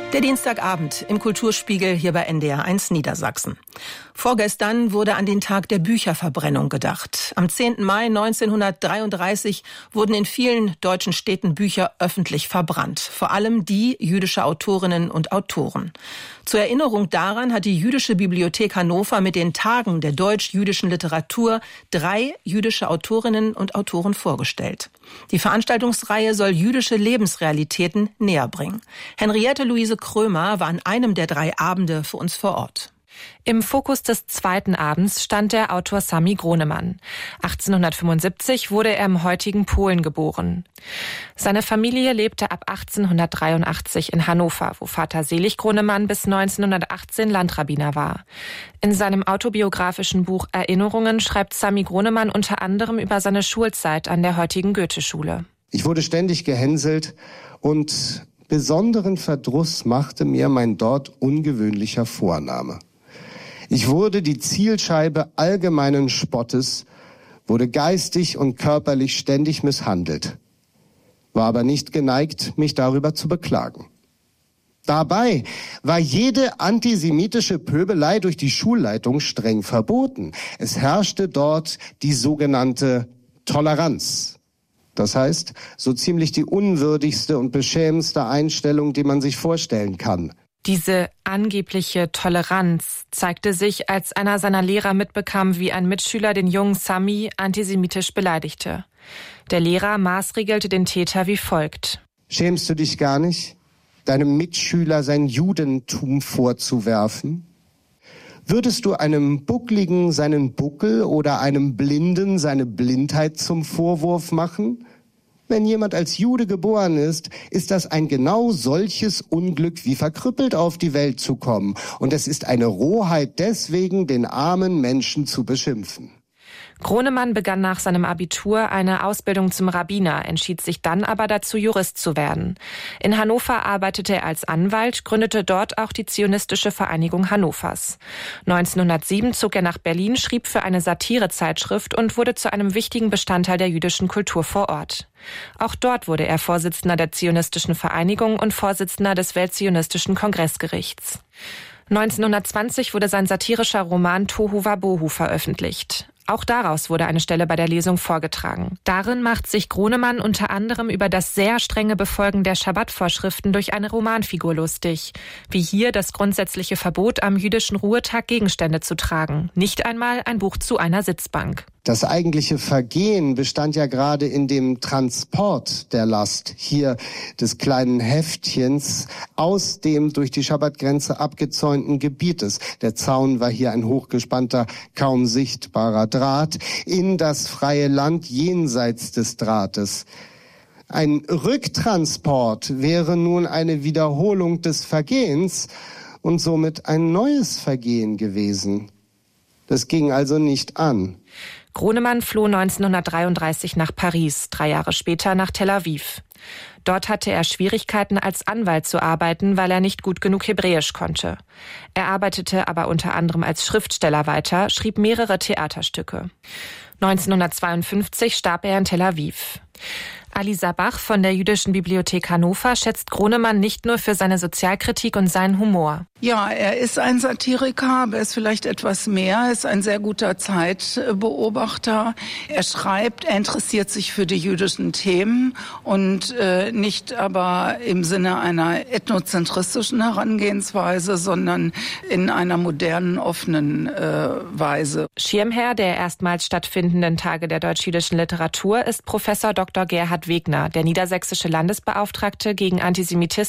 Der Dienstagabend im Kulturspiegel hier bei NDR1 Niedersachsen. Vorgestern wurde an den Tag der Bücherverbrennung gedacht. Am 10. Mai 1933 wurden in vielen deutschen Städten Bücher öffentlich verbrannt. Vor allem die jüdischer Autorinnen und Autoren. Zur Erinnerung daran hat die Jüdische Bibliothek Hannover mit den Tagen der deutsch-jüdischen Literatur 3 jüdische Autorinnen und Autoren vorgestellt. Die Veranstaltungsreihe soll jüdische Lebensrealitäten näher bringen. Henriette Luise Krömer war an einem der 3 Abende für uns vor Ort. Im Fokus des zweiten Abends stand der Autor Sami Gronemann. 1875 wurde er im heutigen Polen geboren. Seine Familie lebte ab 1883 in Hannover, wo Vater Selig Gronemann bis 1918 Landrabbiner war. In seinem autobiografischen Buch Erinnerungen schreibt Sami Gronemann unter anderem über seine Schulzeit an der heutigen Goetheschule. Ich wurde ständig gehänselt und besonderen Verdruss machte mir mein dort ungewöhnlicher Vorname. Ich wurde die Zielscheibe allgemeinen Spottes, wurde geistig und körperlich ständig misshandelt, war aber nicht geneigt, mich darüber zu beklagen. Dabei war jede antisemitische Pöbelei durch die Schulleitung streng verboten. Es herrschte dort die sogenannte Toleranz. Das heißt, so ziemlich die unwürdigste und beschämendste Einstellung, die man sich vorstellen kann. Diese angebliche Toleranz zeigte sich, als einer seiner Lehrer mitbekam, wie ein Mitschüler den jungen Sami antisemitisch beleidigte. Der Lehrer maßregelte den Täter wie folgt: Schämst du dich gar nicht, deinem Mitschüler sein Judentum vorzuwerfen? Würdest du einem Buckligen seinen Buckel oder einem Blinden seine Blindheit zum Vorwurf machen? Wenn jemand als Jude geboren ist, ist das ein genau solches Unglück, wie verkrüppelt auf die Welt zu kommen. Und es ist eine Rohheit deswegen, den armen Menschen zu beschimpfen. Gronemann begann nach seinem Abitur eine Ausbildung zum Rabbiner, entschied sich dann aber dazu, Jurist zu werden. In Hannover arbeitete er als Anwalt, gründete dort auch die Zionistische Vereinigung Hannovers. 1907 zog er nach Berlin, schrieb für eine Satirezeitschrift und wurde zu einem wichtigen Bestandteil der jüdischen Kultur vor Ort. Auch dort wurde er Vorsitzender der Zionistischen Vereinigung und Vorsitzender des Weltzionistischen Kongressgerichts. 1920 wurde sein satirischer Roman Tohu Wabohu veröffentlicht. Auch daraus wurde eine Stelle bei der Lesung vorgetragen. Darin macht sich Gronemann unter anderem über das sehr strenge Befolgen der Schabbat-Vorschriften durch eine Romanfigur lustig. Wie hier das grundsätzliche Verbot, am jüdischen Ruhetag Gegenstände zu tragen. Nicht einmal ein Buch zu einer Sitzbank. Das eigentliche Vergehen bestand ja gerade in dem Transport der Last, hier des kleinen Heftchens, aus dem durch die Schabbatgrenze abgezäunten Gebietes. Der Zaun war hier ein hochgespannter, kaum sichtbarer Draht in das freie Land jenseits des Drahtes. Ein Rücktransport wäre nun eine Wiederholung des Vergehens und somit ein neues Vergehen gewesen. Das ging also nicht an. Gronemann floh 1933 nach Paris, 3 Jahre später nach Tel Aviv. Dort hatte er Schwierigkeiten, als Anwalt zu arbeiten, weil er nicht gut genug Hebräisch konnte. Er arbeitete aber unter anderem als Schriftsteller weiter, schrieb mehrere Theaterstücke. 1952 starb er in Tel Aviv. Alisa Bach von der Jüdischen Bibliothek Hannover schätzt Gronemann nicht nur für seine Sozialkritik und seinen Humor. Ja, er ist ein Satiriker, aber er ist vielleicht etwas mehr. Er ist ein sehr guter Zeitbeobachter. Er schreibt, er interessiert sich für die jüdischen Themen und nicht aber im Sinne einer ethnozentristischen Herangehensweise, sondern in einer modernen, offenen Weise. Schirmherr der erstmals stattfindenden Tage der deutsch-jüdischen Literatur ist Professor Dr. Gerhard Wegner, der niedersächsische Landesbeauftragte gegen Antisemitismus